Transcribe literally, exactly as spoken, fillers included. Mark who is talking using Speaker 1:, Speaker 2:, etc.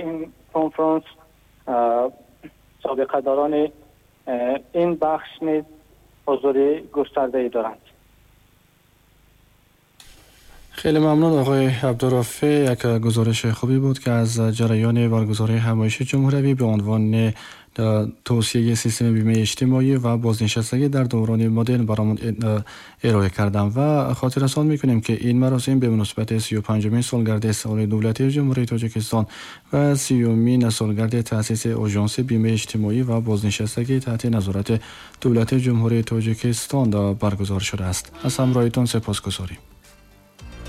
Speaker 1: این کنفرانس سابقه داران این بخش نیز حضور گسترده‌ای دارند.
Speaker 2: خیلی ممنون آقای عبدالرافع. یک گزارش خوبی بود که از جریان برگزاری همایش جمهوری به عنوان توسعه سیستم بیمه اجتماعی و بازنشستگی در دوران مدرن برامون ارائه کردم و خاطر رسان میکنیم که این مراسم به مناسبت سی و پنجمین سالگرد استقلال دولتی جمهوری تاجیکستان و سیومین سالگرد تأسیس آژانس بیمه اجتماعی و بازنشستگی تحت نظارت دولت جمهوری تاجیکستان برگزار شده است. از همراهیتان سپاسگزاریم.